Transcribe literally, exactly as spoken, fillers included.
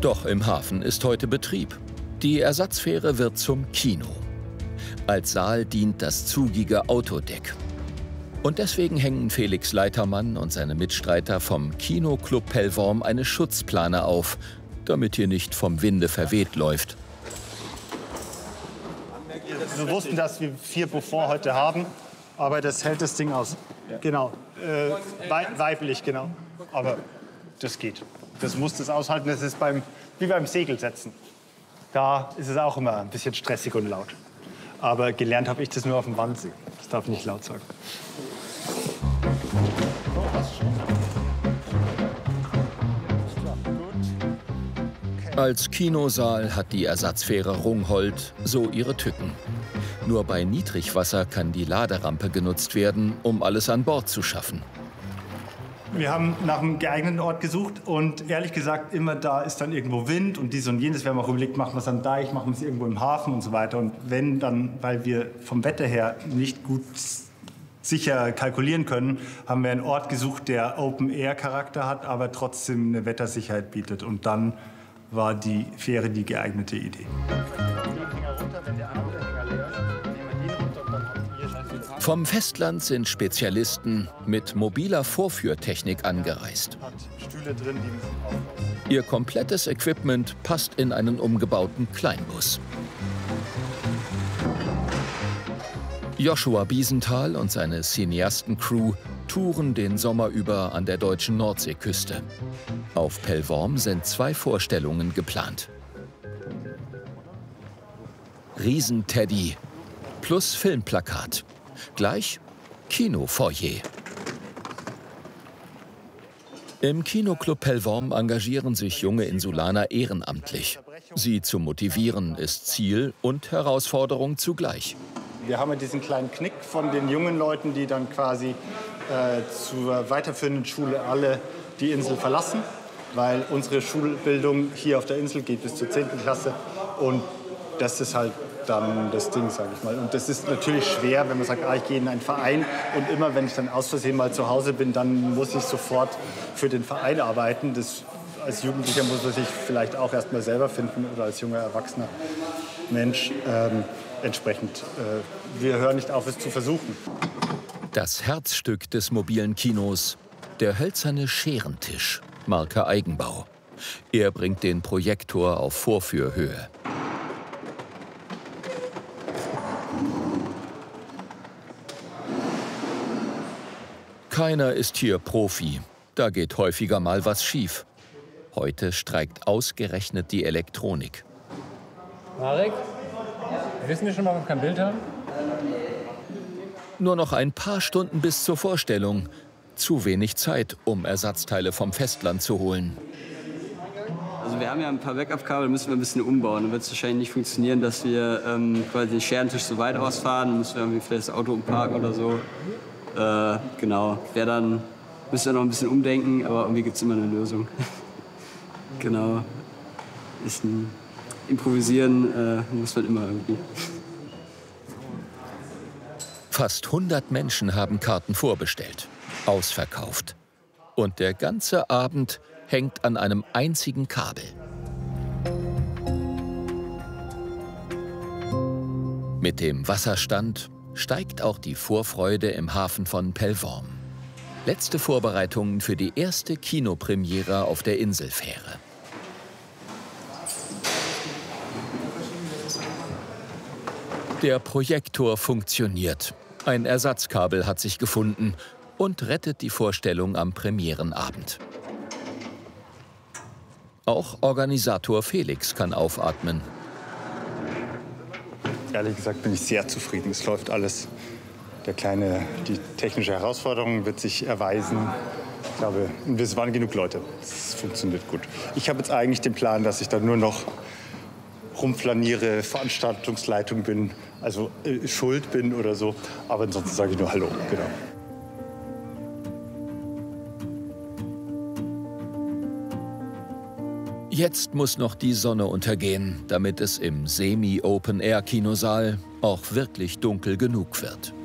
Doch im Hafen ist heute Betrieb. Die Ersatzfähre wird zum Kino. Als Saal dient das zugige Autodeck. Und deswegen hängen Felix Leitermann und seine Mitstreiter vom Kinoclub Pellworm eine Schutzplane auf, damit hier nicht vom Winde verweht läuft. Wir wussten, dass wir vier Beaufort heute haben, aber das hält das Ding aus. Ja. Genau, äh, weiblich, genau. Aber das geht. Das muss das aushalten. Das ist beim, wie beim Segelsetzen. Da ist es auch immer ein bisschen stressig und laut. Aber gelernt habe ich das nur auf dem Wannsee. Das darf ich nicht laut sagen. Als Kinosaal hat die Ersatzfähre Rungholt so ihre Tücken. Nur bei Niedrigwasser kann die Laderampe genutzt werden, um alles an Bord zu schaffen. Wir haben nach einem geeigneten Ort gesucht und ehrlich gesagt, immer da ist dann irgendwo Wind und dies und jenes. Wir haben auch überlegt, machen wir es am Deich, machen wir es irgendwo im Hafen und so weiter. Und wenn dann, weil wir vom Wetter her nicht gut sicher kalkulieren können, haben wir einen Ort gesucht, der Open-Air-Charakter hat, aber trotzdem eine Wettersicherheit bietet. Und dann war die Fähre die geeignete Idee. Vom Festland sind Spezialisten mit mobiler Vorführtechnik angereist. Ihr komplettes Equipment passt in einen umgebauten Kleinbus. Joshua Biesenthal und seine Cineasten-Crew touren den Sommer über an der deutschen Nordseeküste. Auf Pellworm sind zwei Vorstellungen geplant. Riesenteddy plus Filmplakat. Gleich Kinofoyer. Im Kinoclub Pellworm engagieren sich junge Insulaner ehrenamtlich. Sie zu motivieren ist Ziel und Herausforderung zugleich. Wir haben ja diesen kleinen Knick von den jungen Leuten, die dann quasi äh, zur weiterführenden Schule alle die Insel verlassen, weil unsere Schulbildung hier auf der Insel geht bis zur zehnten Klasse und das ist halt dann das Ding, sage ich mal. Und das ist natürlich schwer, wenn man sagt, ah, ich gehe in einen Verein und immer, wenn ich dann aus Versehen mal zu Hause bin, dann muss ich sofort für den Verein arbeiten. Das, als Jugendlicher muss man sich vielleicht auch erst mal selber finden oder als junger, erwachsener Mensch. Ähm, entsprechend, äh, wir hören nicht auf, es zu versuchen. Das Herzstück des mobilen Kinos, der hölzerne Scherentisch, Marke Eigenbau. Er bringt den Projektor auf Vorführhöhe. Keiner ist hier Profi. Da geht häufiger mal was schief. Heute streikt ausgerechnet die Elektronik. Marek, wissen wir schon, warum wir kein Bild haben? Nur noch ein paar Stunden bis zur Vorstellung. Zu wenig Zeit, um Ersatzteile vom Festland zu holen. Also wir haben ja ein paar Backup-Kabel, müssen wir ein bisschen umbauen. Dann wird es wahrscheinlich nicht funktionieren, dass wir ähm, quasi den Scherentisch so weit ausfahren. Dann müssen wir irgendwie vielleicht das Auto umparken oder so. Äh, genau, wäre dann, müssen wir noch ein bisschen umdenken, aber irgendwie gibt es immer eine Lösung. Genau, ist ein Improvisieren äh, muss man immer irgendwie. Fast hundert Menschen haben Karten vorbestellt, ausverkauft. Und der ganze Abend hängt an einem einzigen Kabel. Mit dem Wasserstand steigt auch die Vorfreude im Hafen von Pellworm. Letzte Vorbereitungen für die erste Kinopremiere auf der Inselfähre. Der Projektor funktioniert. Ein Ersatzkabel hat sich gefunden und rettet die Vorstellung am Premierenabend. Auch Organisator Felix kann aufatmen. Ehrlich gesagt bin ich sehr zufrieden. Es läuft alles. Der kleine, die technische Herausforderung wird sich erweisen. Ich glaube, es waren genug Leute. Es funktioniert gut. Ich habe jetzt eigentlich den Plan, dass ich dann nur noch rumflaniere, Veranstaltungsleitung bin, also äh, schuld bin oder so. Aber ansonsten sage ich nur Hallo. Genau. Jetzt muss noch die Sonne untergehen, damit es im Semi-Open-Air-Kinosaal auch wirklich dunkel genug wird.